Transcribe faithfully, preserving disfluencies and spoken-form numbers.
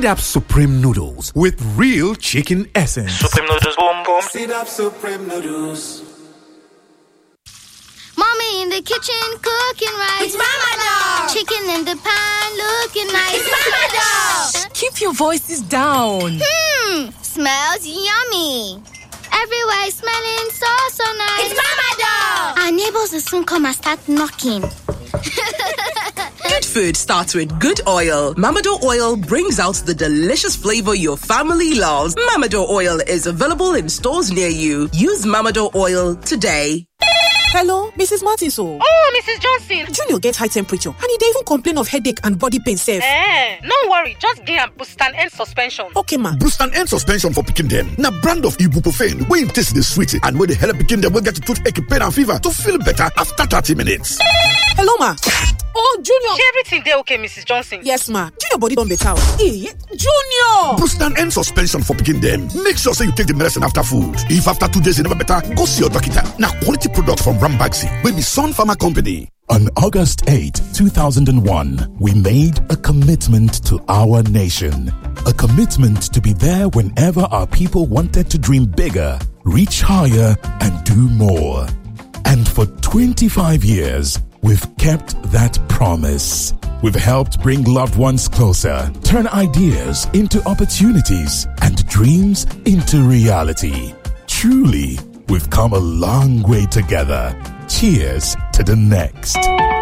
Seed Up Supreme Noodles with real chicken essence. Supreme Noodles, boom boom. Seed Up Supreme Noodles. Mommy in the kitchen cooking rice. It's Mama Dog. Chicken in the pan looking nice. It's Mama Dog. Keep your voices down. Hmm, smells yummy. Everywhere is smelling so, so nice. It's Mama Dog. Our neighbors will soon come and start knocking. Good food starts with good oil. Mamador oil brings out the delicious flavor your family loves. Mamador oil is available in stores near you. Use Mamador oil today. Hello, Missus Martinson. Oh, Missus Johnson. Junior get high temperature and he dey even complain of headache and body pain sef. Eh, no worry, just give am Bustan End suspension. Okay, ma. Bustan End suspension for pikin dem. Na brand of ibuprofen wey im taste dey sweet and wey dey help pikin dem wey get toothache, pain and fever to feel better after thirty minutes. Hello, ma. Oh, Junior. Is everything dey okay, Missus Johnson? Yes, ma. Junior body don better. Eh, Junior. Bustan End suspension for pikin dem. Make sure say you take the medicine after food. If after two days you never better, go see your doctor. Na quality product from Rambaxi, wey be Sun Pharma Company. On August eighth, two thousand one, we made a commitment to our nation. A commitment to be there whenever our people wanted to dream bigger, reach higher, and do more. And for twenty-five years, we've kept that promise. We've helped bring loved ones closer, turn ideas into opportunities, and dreams into reality. Truly, we've come a long way together. Cheers to the next.